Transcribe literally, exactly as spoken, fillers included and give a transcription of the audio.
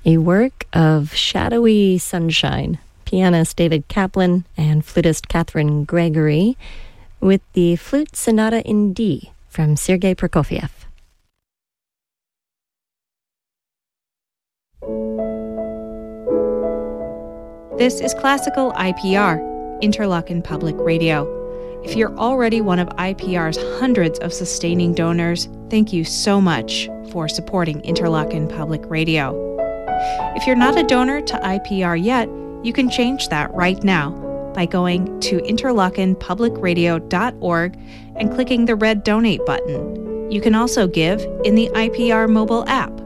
a work of shadowy sunshine. Pianist David Kaplan and flutist Catherine Gregory with the Flute Sonata in D from Sergei Prokofiev. This is Classical I P R, Interlochen Public Radio. If you're already one of I P R's hundreds of sustaining donors, thank you so much for supporting Interlochen Public Radio. If you're not a donor to I P R yet, you can change that right now by going to interlochen public radio dot org and clicking the red donate button. You can also give in the I P R mobile app.